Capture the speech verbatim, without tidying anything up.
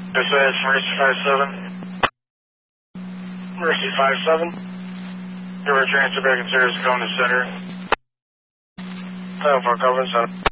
Dispatch, Mercy five seven. Mercy five seven. You're transfer back in service going to center. Title four, cover center.